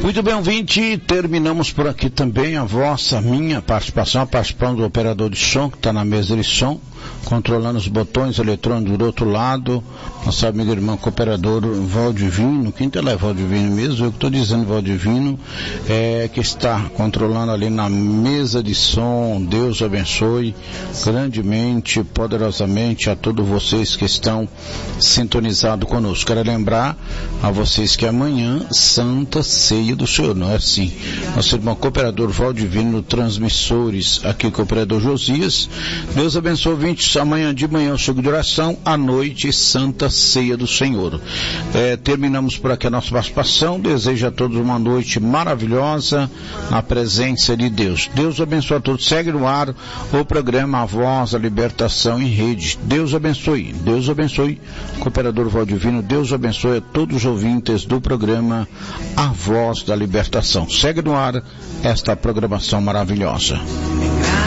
Muito bem, ouvinte, terminamos por aqui também a minha participação, a participação do operador de som, que está na mesa de som, controlando os botões eletrônicos do outro lado, nosso amigo irmão cooperador Valdivino, quem é Valdivino mesmo, eu que estou dizendo Valdivino, que está controlando ali na mesa de som. Deus abençoe grandemente, poderosamente a todos vocês que estão sintonizados conosco. Quero lembrar a vocês que amanhã, Santa Ceia do Senhor, não é assim? Nosso irmão cooperador Valdivino, transmissores aqui, cooperador Josias. Deus abençoe, ouvintes. Amanhã de manhã o jogo de oração, à noite Santa Ceia do Senhor. Terminamos por aqui a nossa participação. Desejo a todos uma noite maravilhosa na presença de Deus. Deus abençoe a todos. Segue no ar o programa A Voz da Libertação em Rede. Deus abençoe. Deus abençoe. Cooperador Valdivino, Deus abençoe a todos os ouvintes do programa A Voz da Libertação. Segue no ar esta programação maravilhosa.